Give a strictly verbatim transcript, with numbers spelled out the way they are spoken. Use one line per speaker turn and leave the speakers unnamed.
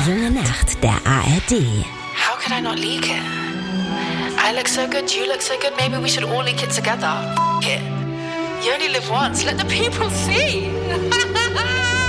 junge Nacht der A R D.
How could I not leak it? I look so good, you look so good, maybe we should all leak it together. F*** it. You only live once, let the people see.